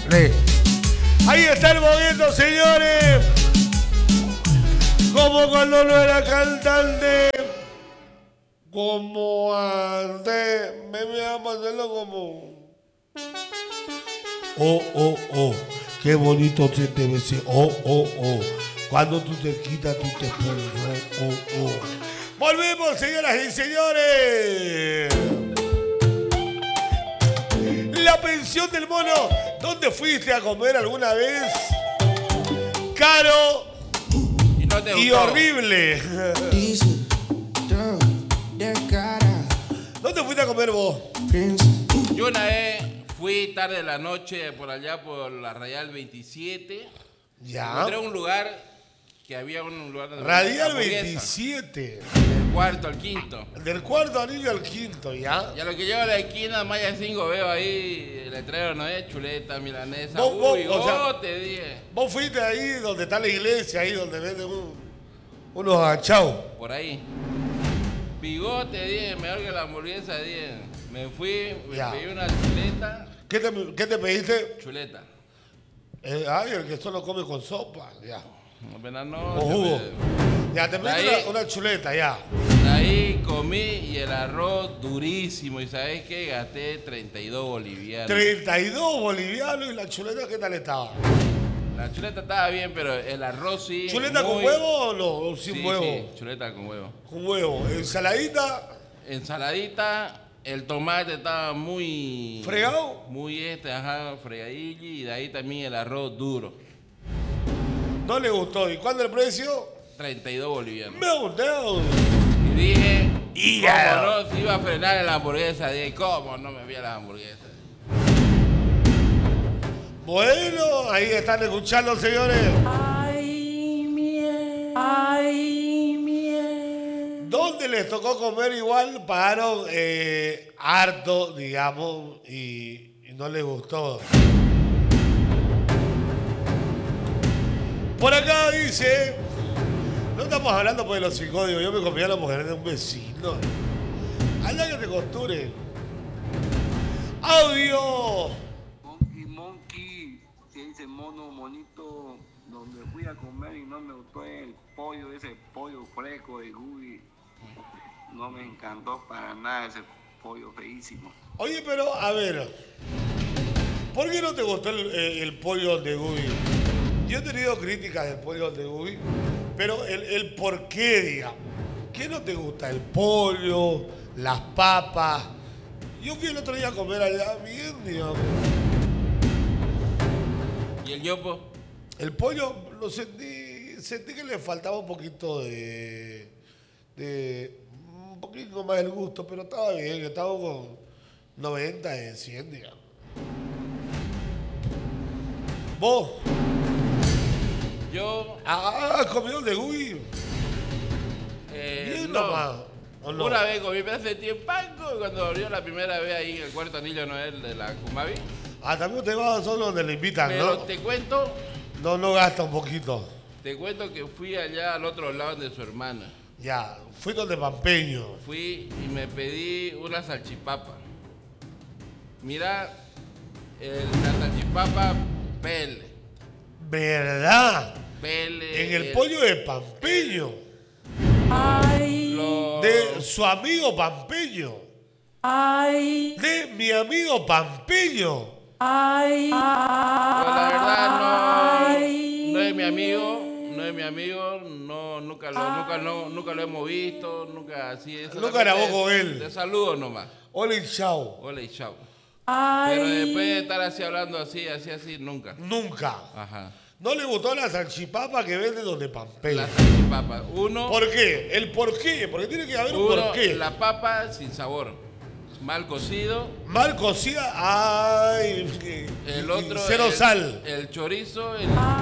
Sí. Ahí está el momento, señores. Como cuando no era cantante. Como antes. Me vamos a hacerlo como. Oh, oh, oh. Qué bonito se te ve ese. Oh, oh, oh. Cuando tú te quitas, tú te pones. Oh, oh, oh. Volvemos, señoras y señores. La pensión del mono. ¿Dónde fuiste a comer alguna vez? Caro y horrible. ¿Dónde fuiste a comer vos? Yo una vez fui tarde de la noche por allá por la Radial 27. Ya. Encontré un lugar que había un lugar de Radial 27. Del cuarto al quinto. Del cuarto anillo al quinto, ¿ya? Ya lo que llevo a la esquina, Maya 5, veo ahí el letrero, ¿no es? Chuleta, milanesa, Vos, te dije. Vos fuiste ahí donde está la iglesia, ahí donde venden unos agachados. Por ahí. Bigote, dije, mejor que la hamburguesa, dije. Me fui, me pedí una chuleta. ¿Qué te pediste? Chuleta. El que solo come con sopa, ya. Apenas no. O jugo. Ya, te pediste una chuleta, ya. Ahí comí y el arroz durísimo. ¿Y sabes qué? Gasté 32 bolivianos. 32 bolivianos y la chuleta, ¿qué tal estaba? La chuleta estaba bien, pero el arroz sí. ¿Chuleta con huevo o no? ¿O sin huevo? Sí, chuleta con huevo. Con huevo. ¿Ensaladita? Ensaladita. El tomate estaba muy... ¿Fregado? Muy fregadillo. Y de ahí también el arroz duro. No le gustó. ¿Y cuándo el precio? 32 bolivianos. Me gustó. Y dije, ¿cómo no se iba a frenar en la hamburguesa? Dije, ¿cómo no me vi a las hamburguesas? Bueno, ahí están escuchando, señores. Ay, miel. Ay, miel. ¿Dónde les tocó comer igual? Pagaron harto, digamos, y no les gustó. Por acá dice, no estamos hablando pues de los psicódigos, yo me comía a la mujer de un vecino. Allá que te costure. ¡Audio! Monkey, se dice mono, monito, donde fui a comer y no me gustó el pollo, ese pollo fresco de Gubi. No me encantó para nada ese pollo feísimo. Oye, pero a ver, ¿por qué no te gustó el pollo de Gubi? Yo he tenido críticas del pollo de Gubi, pero el por qué, digamos. ¿Qué no te gusta? El pollo, las papas. Yo fui el otro día a comer allá bien, digamos. ¿Y el yopo? El pollo lo sentí que le faltaba un poquito un poquito más el gusto, pero estaba bien, estaba con 90 de 100, digamos. ¿Vos? Yo... ¿Has comido el de Gubi? Bien no. nomás. ¿O no? Una vez comí, pero hace tiempo, cuando abrió la primera vez ahí en el cuarto anillo, ¿no es? De la Cumavi. También te vas solo donde le invitan, Pero ¿no? te cuento... No gasta un poquito. Te cuento que fui allá al otro lado de su hermana. Ya, fui donde Pampeño. Fui y me pedí una salchipapa. Mira, la salchipapa pele. ¿Verdad? Pele. En el pollo de Pampeño. Ay, De su amigo Pampeño. ay, De mi amigo Pampeño. ay. Pero la verdad no es mi amigo. No es mi amigo, nunca lo hemos visto, nunca así. Nunca grabó con él. De saludo nomás. Hola y chao. Hola y chao. Ay. Pero después de estar así hablando así, nunca. Nunca. Ajá. No le gustó la salchipapa que vende donde Pampeño. La salchipapa. Uno, ¿Por qué? ¿El por qué? Porque tiene que haber un por qué. la papa sin sabor. Mal cocido. Mal cocida. Ay. El otro. Cero sal. El chorizo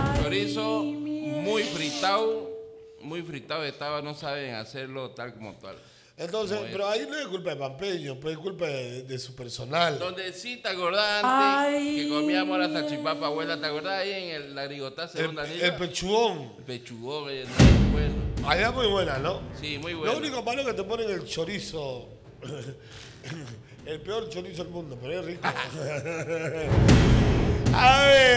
muy fritado estaba, no saben hacerlo tal como tal. Entonces, pero ahí no es culpa de Pampeño, pues es culpa de su personal. Donde sí te acordás antes que comíamos la salchipapa, abuela, ¿te acordás ahí en la Rigotá segunda anillo? El pechugón. El pechugón, muy bueno. Allá muy buena, ¿no? Sí, muy bueno. Lo único malo es que te ponen el chorizo. El peor chorizo del mundo, pero es rico. A ver.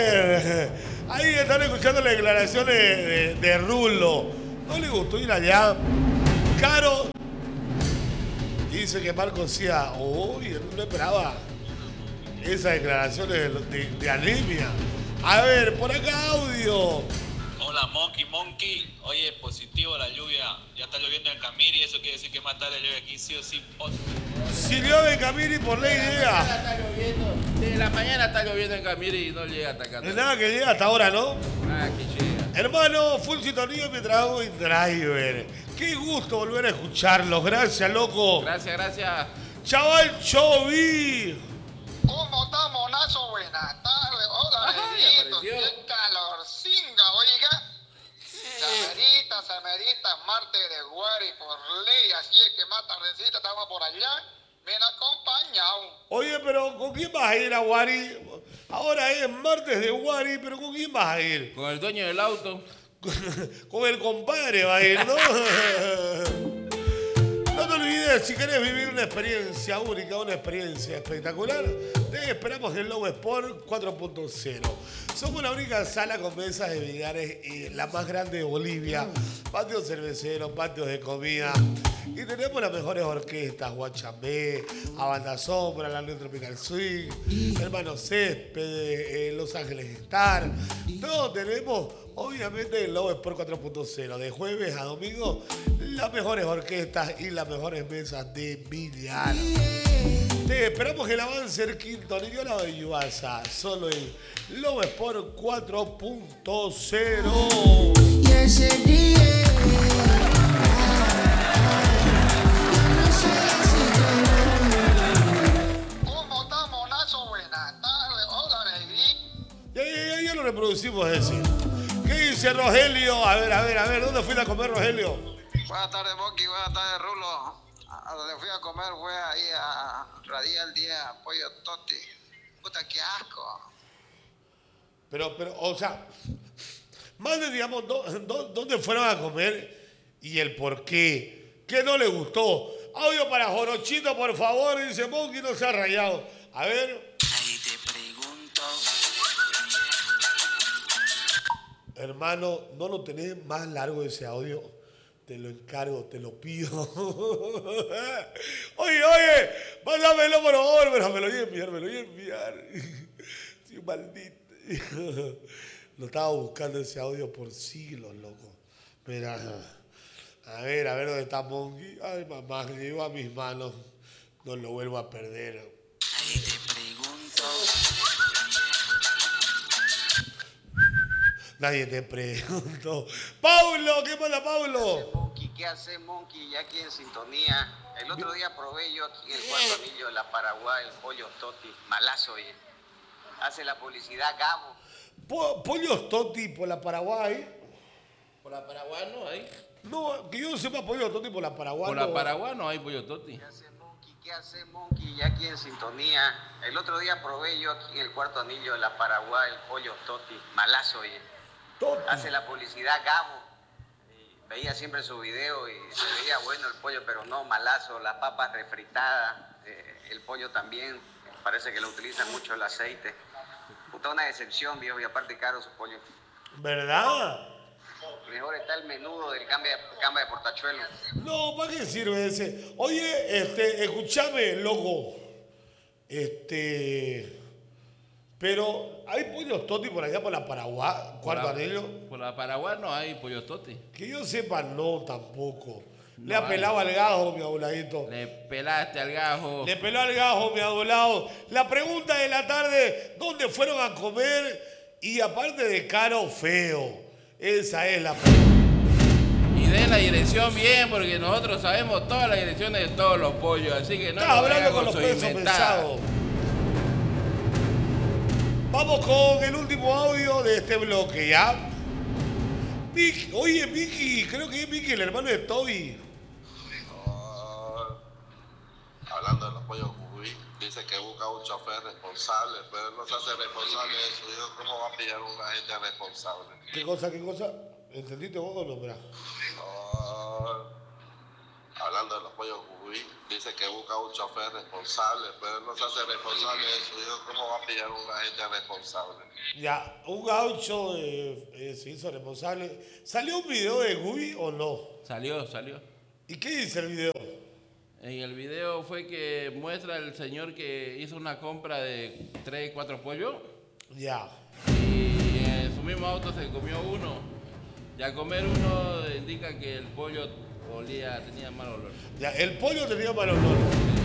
Ahí están escuchando las declaraciones de Rulo. No le gustó ir allá. Caro dice que Marco decía, uy, no esperaba esas declaraciones de anemia. A ver, por acá audio. Hola, Monkey. Oye, positivo la lluvia. Ya está lloviendo en Camiri. Eso quiere decir que más tarde llueve aquí, sí o sí. Si llueve en Camiri, por ley llega. Está lloviendo. Desde la mañana está lloviendo en Camiri y no llega hasta acá. No es nada que llega hasta ahora, ¿no? Nada que llega. Hermano, full sintonía mientras hago en driver. Qué gusto volver a escucharlos. Gracias, loco. Gracias. Chaval Chovi. ¿Cómo está, monazo? Buenas tardes. Hola, Ajá, ya negrito. apareció. Qué calorcinga, oiga. Se merita martes de Guari por ley. Así es que más tardecita estamos por allá. Bien acompañado. Oye, pero ¿con quién vas a ir a Guari? Ahora es martes de Guari, pero ¿con quién vas a ir? Con el dueño del auto. Con el compadre va a ir, ¿no? No te olvides, si querés vivir una experiencia única, una experiencia espectacular, te esperamos en Lobo Sport 4.0. Somos la única sala con mesas de billares y la más grande de Bolivia. Patios cerveceros, patios de comida. Y tenemos las mejores orquestas, Guachambé, A Banda Sombra, La Luz Tropical Swing, Hermano Césped, Los Ángeles Star. Todo tenemos, obviamente, en Lobo Sport 4.0. De jueves a domingo, las mejores orquestas y las mejores mesas de billar. Te esperamos que la avance el quinto niño la de Yuasa, solo en Lobo Sport 4.0. Y ese día ¿Cómo está, monazo? Buenas tardes. Hola, negrito. Ya lo reproducimos ese. ¿Qué dice Rogelio? A ver, ¿dónde fuiste a comer, Rogelio? Buenas tardes, Monkey. Buenas tardes, Rulo. A donde fui a comer fue ahí a Radial 10, Pollo Toti. Puta, qué asco. Pero, o sea, más de, digamos, ¿dónde fueron a comer y el por qué? ¿Qué no le gustó? Audio para Jorochito, por favor, dice Monkey, no se ha rayado. A ver. Ahí te pregunto. Hermano, ¿no lo tenés más largo ese audio? Te lo encargo, te lo pido. Oye, mándamelo por favor, pero me lo voy a enviar. Sí, maldito. Lo estaba buscando ese audio por siglos, loco. Mira, a ver dónde está Monkey. Ay, mamá, llegó a mis manos. No lo vuelvo a perder. Ahí te pregunto. Nadie te preguntó. ¡Paulo! ¿Qué pasa, Paulo? Monkey, ¿qué hace, Monkey? Ya aquí en sintonía. El otro día probé yo aquí en el cuarto anillo de la Paraguay, el pollo Toti. Malazo, oye. Hace la publicidad Gabo. Pollos Toti por la Paraguay. Por la Paraguay no hay. No, que yo sepa Pollos Toti por la Paraguay. Por la Paraguay no hay pollo toti. ¿Qué hace, Monkey? Ya aquí en sintonía. El otro día probé yo aquí en el cuarto anillo de la Paraguay, el pollo Toti. Malazo, oye. Toti. Hace la publicidad Gabo. Y veía siempre su video y se veía bueno el pollo, pero no, malazo. Las papas refritadas, el pollo también. Parece que lo utilizan mucho el aceite. Puta, una decepción, viejo, y aparte caro su pollo. ¿Verdad? Mejor está el menudo del camba de Portachuelo. No, ¿para qué sirve ese? Oye, escúchame, loco. Pero hay pollos Toti por allá por la Paraguay, cuarto anillo. Por la Paraguay no hay pollo toti. Que yo sepa, no, tampoco. Le No ha pelado al gajo, mi abueladito. Le pelaste al gajo. Le peló al gajo, mi abuelado. La pregunta de la tarde, ¿dónde fueron a comer? Y aparte de caro, feo. Esa es la pregunta. Y den la dirección bien, porque nosotros sabemos todas las direcciones de todos los pollos. Así que no Estás nos hablando vengan con los su pesos inventada. pesados. Vamos con el último audio de este bloque, ¿ya? Oye, Vicky, creo que es Vicky, el hermano de Toby. Hablando de los pollos Cubi, dice que busca un chofer responsable, pero él no se hace responsable de su hijo. ¿Cómo va a pillar una gente responsable? ¿Qué cosa? ¿Entendiste vos o no? Mirá. hablando de los pollos Cucuy, dice que busca un chofer responsable, pero él no se hace responsable de eso. Digo, ¿cómo va a pillar una gente responsable? Ya, un gaucho se hizo responsable. ¿Salió un video de Gubi o no? Salió. ¿Y qué dice el video? En el video fue que muestra el señor que hizo una compra de 3, 4 pollos Ya. y en su mismo auto se comió uno. Y al comer uno indica que el pollo tenía mal olor. Ya, el pollo tenía mal olor.